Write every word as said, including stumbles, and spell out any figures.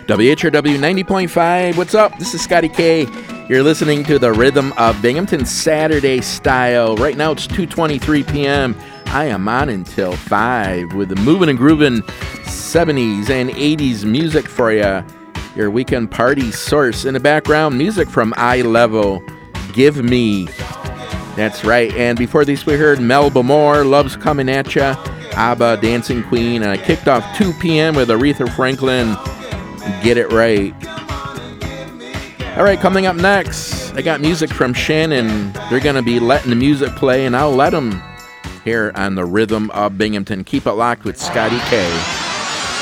W H R W ninety point five. What's up? This is Scotty K. You're listening to the Rhythm of Binghamton Saturday Style. Right now it's two twenty-three p.m. I am on until five with the moving and grooving seventies and eighties music for you. Your weekend party source. In the background, music from iLevel, Give Me. That's right. And before this, we heard Melba Moore, Love's Coming At Ya, ABBA, Dancing Queen. And I kicked off two p.m. with Aretha Franklin, Get It Right. All right, coming up next, I got music from Shannon. They're going to be letting the music play, and I'll let them here on the Rhythm of Binghamton. Keep it locked with Scotty K.